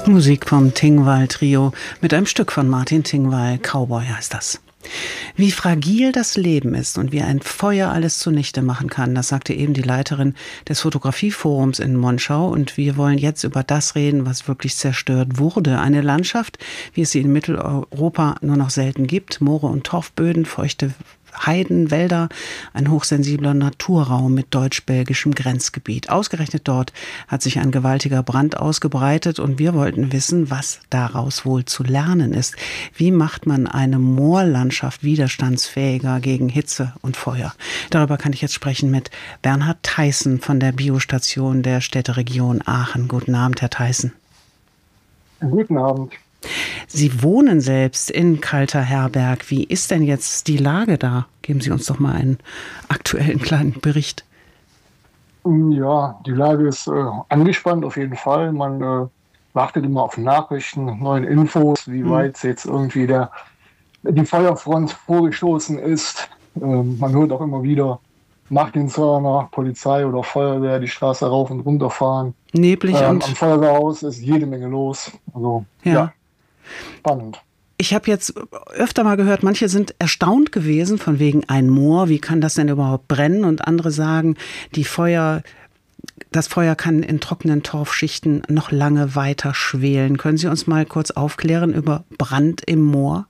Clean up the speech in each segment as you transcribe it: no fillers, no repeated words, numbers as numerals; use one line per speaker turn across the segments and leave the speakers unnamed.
Musik vom Tingwall-Trio mit einem Stück von Martin Tingwall, Cowboy heißt das. Wie fragil das Leben ist und wie ein Feuer alles zunichte machen kann, das sagte eben die Leiterin des Fotografieforums in Monschau. Und wir wollen jetzt über das reden, was wirklich zerstört wurde. Eine Landschaft, wie es sie in Mitteleuropa nur noch selten gibt. Moore und Torfböden, feuchte Heiden, Wälder, ein hochsensibler Naturraum mit deutsch-belgischem Grenzgebiet. Ausgerechnet dort hat sich ein gewaltiger Brand ausgebreitet und wir wollten wissen, was daraus wohl zu lernen ist. Wie macht man eine Moorlandschaft widerstandsfähiger gegen Hitze und Feuer? Darüber kann ich jetzt sprechen mit Bernhard Theissen von der Biostation der Städteregion Aachen. Guten Abend, Herr Theissen.
Guten Abend.
Sie wohnen selbst in Kalter-Herberg. Wie ist denn jetzt die Lage da? Geben Sie uns doch mal einen aktuellen kleinen Bericht.
Ja, die Lage ist angespannt auf jeden Fall. Man wartet immer auf Nachrichten, neuen Infos, wie weit jetzt irgendwie die Feuerfront vorgestoßen ist. Man hört auch immer wieder Martinshörner, Polizei oder Feuerwehr die Straße rauf und runter fahren.
Neblig und
am Feuerwehrhaus ist jede Menge los. Also ja. Spannend.
Ich habe jetzt öfter mal gehört, manche sind erstaunt gewesen von wegen ein Moor, wie kann das denn überhaupt brennen? Und andere sagen, das Feuer kann in trockenen Torfschichten noch lange weiter schwelen. Können Sie uns mal kurz aufklären über Brand im Moor?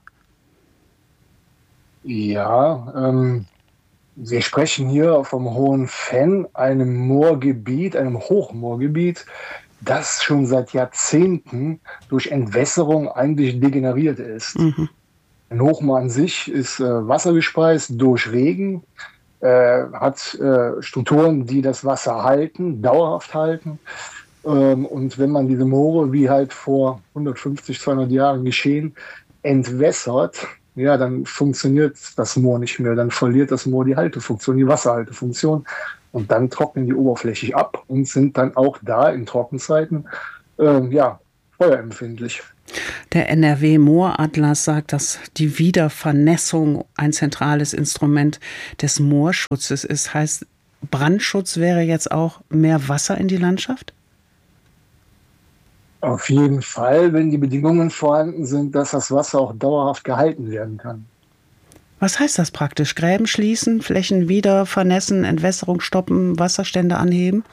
Ja, wir sprechen hier vom Hohen Venn, einem Moorgebiet, einem Hochmoorgebiet, das schon seit Jahrzehnten durch Entwässerung eigentlich degeneriert ist. Ein Hochmoor an sich ist wassergespeist durch Regen, hat Strukturen, die das Wasser halten, dauerhaft halten. Und wenn man diese Moore, wie halt vor 150, 200 Jahren geschehen, entwässert, ja, dann funktioniert das Moor nicht mehr. Dann verliert das Moor die Haltefunktion, die Wasserhaltefunktion. Und dann trocknen die oberflächlich ab und sind dann auch da in Trockenzeiten feuerempfindlich.
Der NRW-Mooratlas sagt, dass die Wiedervernässung ein zentrales Instrument des Moorschutzes ist. Heißt, Brandschutz wäre jetzt auch mehr Wasser in die Landschaft?
Auf jeden Fall, wenn die Bedingungen vorhanden sind, dass das Wasser auch dauerhaft gehalten werden kann.
Was heißt das praktisch? Gräben schließen, Flächen wieder vernässen, Entwässerung stoppen, Wasserstände anheben?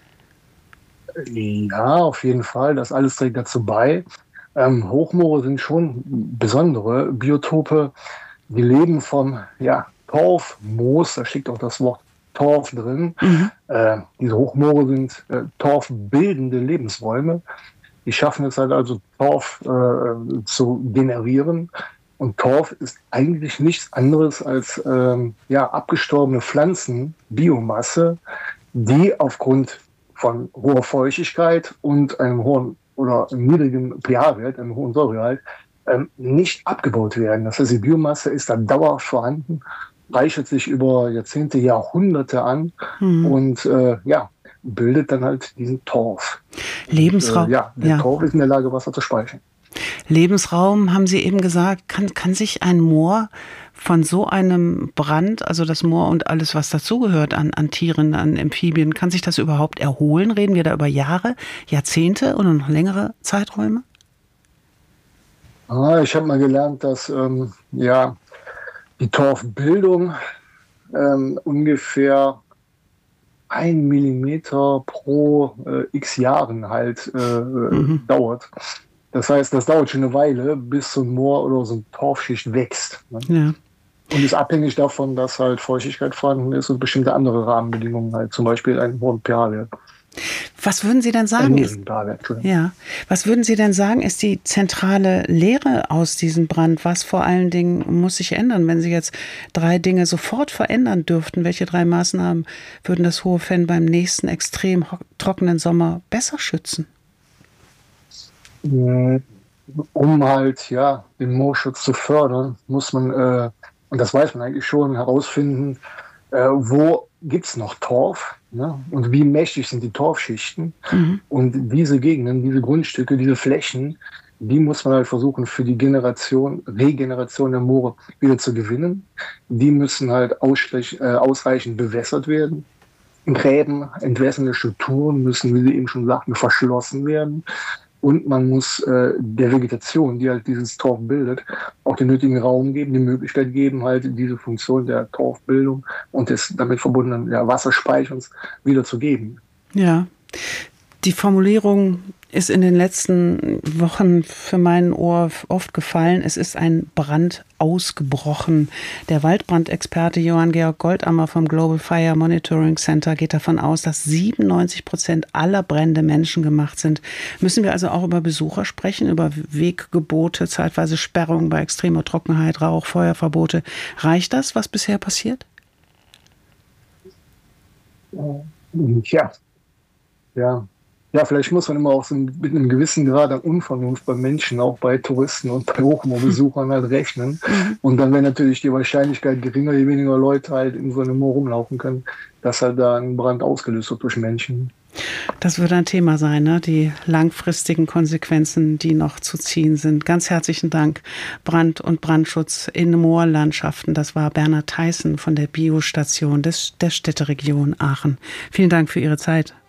Ja, auf jeden Fall. Das alles trägt dazu bei. Hochmoore sind schon besondere Biotope. Die leben vom Torf, Moos, da steckt auch das Wort Torf drin. Diese Hochmoore sind torfbildende Lebensräume. Die schaffen es halt also, Torf zu generieren. Und Torf ist eigentlich nichts anderes als abgestorbene Pflanzen, Biomasse, die aufgrund von hoher Feuchtigkeit und einem hohen oder niedrigen pH-Wert, einem hohen Säuregehalt, nicht abgebaut werden. Das heißt, die Biomasse ist dann dauerhaft vorhanden, reichert sich über Jahrzehnte, Jahrhunderte an und bildet dann halt diesen Torf.
Lebensraum.
Und, der Torf ist in der Lage, Wasser zu speichern.
Lebensraum, haben Sie eben gesagt, kann sich ein Moor von so einem Brand, also das Moor und alles, was dazugehört an Tieren, an Amphibien, kann sich das überhaupt erholen? Reden wir da über Jahre, Jahrzehnte oder noch längere Zeiträume?
Ich habe mal gelernt, dass die Torfbildung ungefähr 1 Millimeter pro x Jahren halt dauert. Das heißt, das dauert schon eine Weile, bis so ein Moor oder so eine Torfschicht wächst. Ne? Ja. Und ist abhängig davon, dass halt Feuchtigkeit vorhanden ist und bestimmte andere Rahmenbedingungen, halt zum Beispiel einen hohen pH-Wert.
Was würden Sie denn sagen? Was würden Sie denn sagen, ist die zentrale Lehre aus diesem Brand? Was vor allen Dingen muss sich ändern, wenn Sie jetzt 3 Dinge sofort verändern dürften? Welche 3 Maßnahmen würden das Hohe Venn beim nächsten extrem trockenen Sommer besser schützen?
Um halt den Moorschutz zu fördern, muss man, und das weiß man eigentlich schon, herausfinden, wo gibt es noch Torf, ne? Und wie mächtig sind die Torfschichten. Und diese Gegenden, diese Grundstücke, diese Flächen, die muss man halt versuchen für die Regeneration der Moore wieder zu gewinnen. Die müssen halt ausreichend bewässert werden. Gräben, entwässernde Strukturen müssen, wie Sie eben schon sagten, verschlossen werden. Und man muss der Vegetation, die halt dieses Torf bildet, auch den nötigen Raum geben, die Möglichkeit geben, halt diese Funktion der Torfbildung und des damit verbundenen Wasserspeicherns wieder zu geben.
Ja, die Formulierung ist in den letzten Wochen für mein Ohr oft gefallen. Es ist ein Brand ausgebrochen. Der Waldbrandexperte Johann Georg Goldammer vom Global Fire Monitoring Center geht davon aus, dass 97% aller Brände menschengemacht sind. Müssen wir also auch über Besucher sprechen, über Weggebote, zeitweise Sperrungen bei extremer Trockenheit, Rauch, Feuerverbote? Reicht das, was bisher passiert?
Ja, ja. Ja, vielleicht muss man immer auch so mit einem gewissen Grad an Unvernunft bei Menschen, auch bei Touristen und bei Hochmoorbesuchern halt rechnen. Und dann wäre natürlich die Wahrscheinlichkeit geringer, je weniger Leute halt in so einem Moor rumlaufen können, dass halt da ein Brand ausgelöst wird durch Menschen.
Das würde ein Thema sein, ne? Die langfristigen Konsequenzen, die noch zu ziehen sind. Ganz herzlichen Dank. Brand- und Brandschutz in Moorlandschaften. Das war Bernhard Theissen von der Biostation der Städteregion Aachen. Vielen Dank für Ihre Zeit.